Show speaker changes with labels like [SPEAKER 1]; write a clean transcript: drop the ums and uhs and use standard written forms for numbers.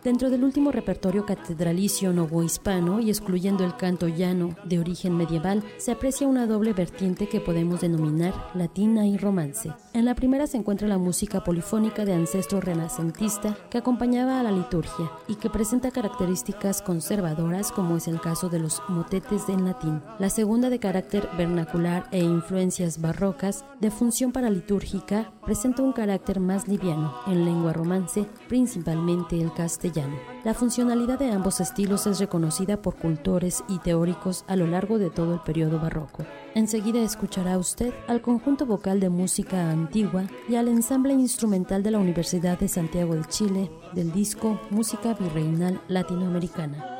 [SPEAKER 1] Dentro del último repertorio catedralicio novohispano y excluyendo el canto llano de origen medieval, se aprecia una doble vertiente que podemos denominar latina y romance. En la primera se encuentra la música polifónica de ancestro renacentista que acompañaba a la liturgia y que presenta características conservadoras, como es el caso de los motetes en latín. La segunda, de carácter vernacular e influencias barrocas, de función paralitúrgica, presenta un carácter más liviano, en lengua romance, principalmente el castellano. La funcionalidad de ambos estilos es reconocida por cultores y teóricos a lo largo de todo el periodo barroco. Enseguida escuchará usted al conjunto vocal de música antigua y al ensamble instrumental de la Universidad de Santiago de Chile del disco Música Virreinal Latinoamericana.